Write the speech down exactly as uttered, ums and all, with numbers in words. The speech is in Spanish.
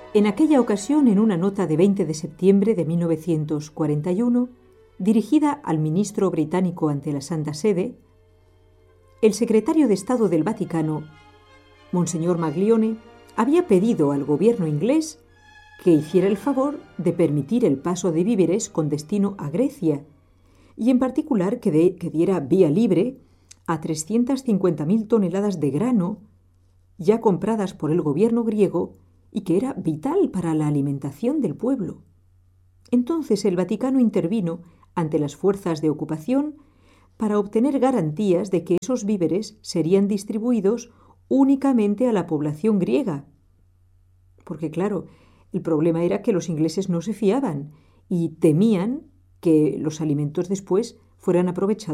En aquella ocasión, en una nota de veinte de septiembre de mil novecientos cuarenta y uno, dirigida al ministro británico ante la Santa Sede, el secretario de Estado del Vaticano, Monseñor Maglione, había pedido al gobierno inglés que hiciera el favor de permitir el paso de víveres con destino a Grecia y en particular que, de, que diera vía libre a trescientas cincuenta mil toneladas de grano ya compradas por el gobierno griego y que era vital para la alimentación del pueblo. Entonces el Vaticano intervino ante las fuerzas de ocupación para obtener garantías de que esos víveres serían distribuidos únicamente a la población griega. Porque claro, el problema era que los ingleses no se fiaban y temían que los alimentos después fueran aprovechados